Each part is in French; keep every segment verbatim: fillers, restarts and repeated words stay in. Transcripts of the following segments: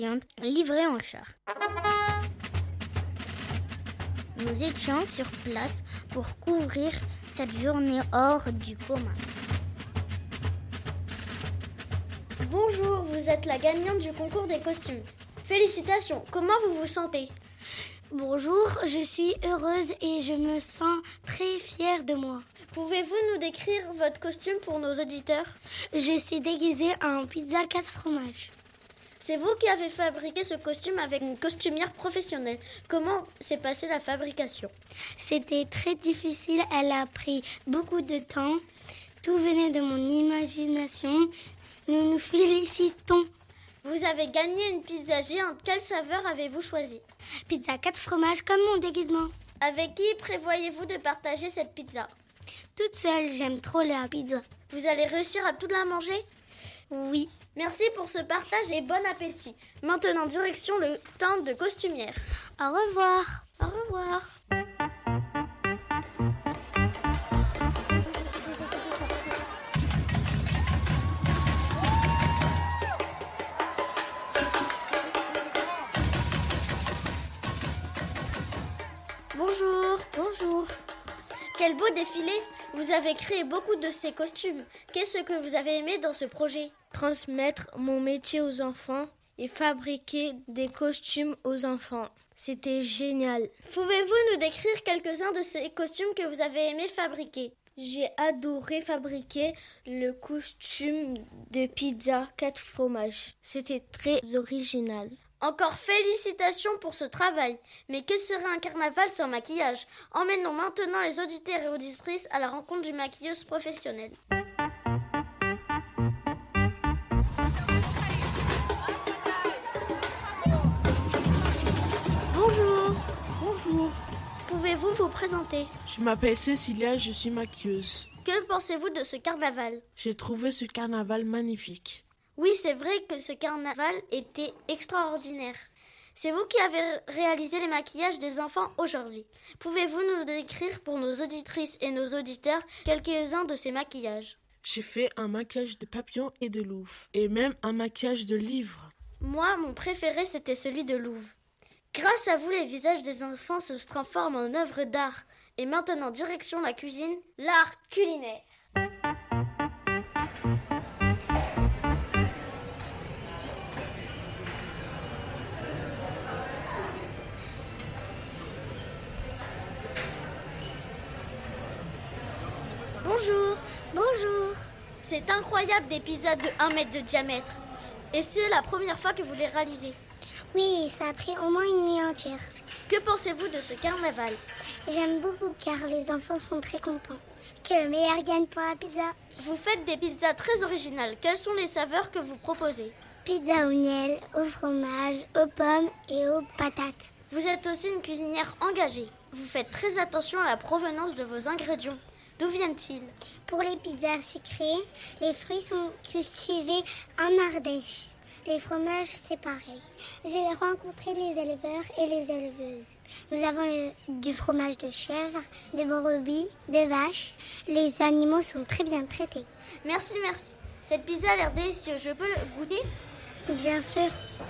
livrés en char. Nous étions sur place pour couvrir cette journée hors du commun. Bonjour, vous êtes la gagnante du concours des costumes. Félicitations, comment vous vous sentez ? Bonjour, je suis heureuse et je me sens très fière de moi. Pouvez-vous nous décrire votre costume pour nos auditeurs ? Je suis déguisée en pizza quatre fromages. C'est vous qui avez fabriqué ce costume avec une costumière professionnelle. Comment s'est passée la fabrication ? C'était très difficile, elle a pris beaucoup de temps. Tout venait de mon imagination. Nous nous félicitons. Vous avez gagné une pizza géante. Quelle saveur avez-vous choisi ? Pizza quatre fromages comme mon déguisement. Avec qui prévoyez-vous de partager cette pizza ? Toute seule, j'aime trop la pizza. Vous allez réussir à toute la manger ? Oui. Merci pour ce partage et bon appétit. Maintenant, direction le stand de costumière. Au revoir. Au revoir. Bonjour. Bonjour. Quel beau défilé! Vous avez créé beaucoup de ces costumes. Qu'est-ce que vous avez aimé dans ce projet? Transmettre mon métier aux enfants et fabriquer des costumes aux enfants. C'était génial. Pouvez-vous nous décrire quelques-uns de ces costumes que vous avez aimé fabriquer? J'ai adoré fabriquer le costume de pizza quatre fromages. C'était très original. Encore félicitations pour ce travail. Mais que serait un carnaval sans maquillage? Emmenons maintenant les auditeurs et auditrices à la rencontre d'une maquilleuse professionnelle. Bonjour. Bonjour. Pouvez-vous vous présenter? Je m'appelle Cécilia, je suis maquilleuse. Que pensez-vous de ce carnaval? J'ai trouvé ce carnaval magnifique. Oui, c'est vrai que ce carnaval était extraordinaire. C'est vous qui avez réalisé les maquillages des enfants aujourd'hui. Pouvez-vous nous décrire pour nos auditrices et nos auditeurs quelques-uns de ces maquillages? J'ai fait un maquillage de papillon et de louve, et même un maquillage de livre. Moi, mon préféré, c'était celui de louve. Grâce à vous, les visages des enfants se transforment en œuvres d'art. Et maintenant, direction la cuisine, l'art culinaire. Bonjour. Bonjour. C'est incroyable des pizzas de un mètre de diamètre. Et c'est la première fois que vous les réalisez? Oui, ça a pris au moins une nuit entière. Que pensez-vous de ce carnaval? J'aime beaucoup car les enfants sont très contents. Que le meilleur gagne pour la pizza. Vous faites des pizzas très originales. Quelles sont les saveurs que vous proposez? Pizza au miel, au fromage, aux pommes et aux patates. Vous êtes aussi une cuisinière engagée. Vous faites très attention à la provenance de vos ingrédients. D'où viennent-ils? Pour les pizzas sucrées, les fruits sont cultivés en Ardèche. Les fromages, c'est pareil. J'ai rencontré les éleveurs et les éleveuses. Nous avons le, du fromage de chèvre, de brebis, de vaches. Les animaux sont très bien traités. Merci, merci. Cette pizza a l'air délicieuse. Je peux le goûter? Bien sûr.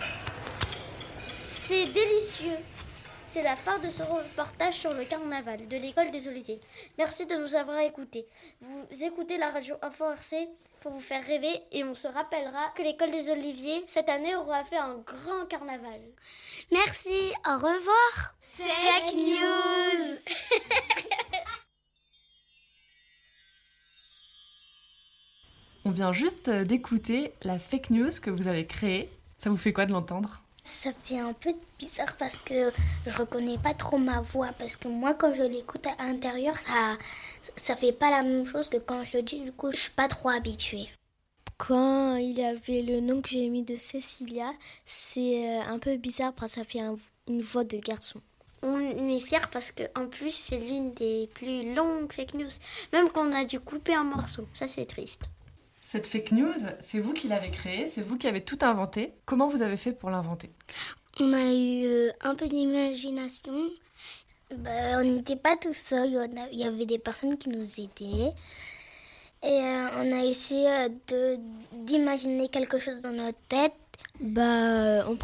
C'est délicieux. C'est la fin de ce reportage sur le carnaval de l'école des Oliviers. Merci de nous avoir écoutés. Vous écoutez la radio Info R C pour vous faire rêver et on se rappellera que l'école des Oliviers, cette année, aura fait un grand carnaval. Merci, au revoir. Fake news. On vient juste d'écouter la fake news que vous avez créée. Ça vous fait quoi de l'entendre ? Ça fait un peu bizarre parce que je reconnais pas trop ma voix. Parce que moi, quand je l'écoute à l'intérieur, ça, ça fait pas la même chose que quand je le dis. Du coup, je suis pas trop habituée. Quand il y avait le nom que j'ai mis de Cécilia, c'est un peu bizarre parce que ça fait un, une voix de garçon. On est fiers parce qu'en plus, c'est l'une des plus longues fake news. Même qu'on a dû couper un morceau. Ça, c'est triste. Cette fake news, c'est vous qui l'avez créée, c'est vous qui avez tout inventé. Comment vous avez fait pour l'inventer ? On a eu euh, un peu d'imagination. Ben, on n'était pas tout seul, il y avait des personnes qui nous aidaient. Et euh, on a essayé de, d'imaginer quelque chose dans notre tête. Bah, on